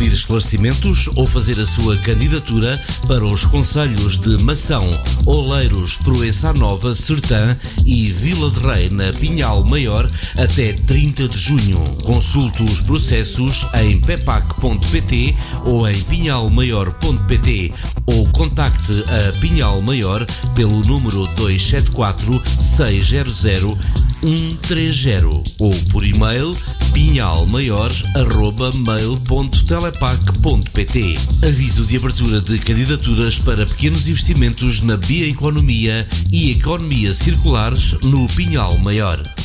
pedir esclarecimentos ou fazer a sua candidatura para os concelhos de Mação, Oleiros, Proença Nova, Sertã e Vila de Rei, na Pinhal Maior, até 30 de junho. Consulte os processos em pepac.pt ou em pinhalmaior.pt ou contacte a Pinhal Maior pelo número 274 600 130 ou por e-mail pinhalmaior@mail.telepac.pt. Aviso de abertura de candidaturas para pequenos investimentos na bioeconomia e economia circulares no Pinhal Maior.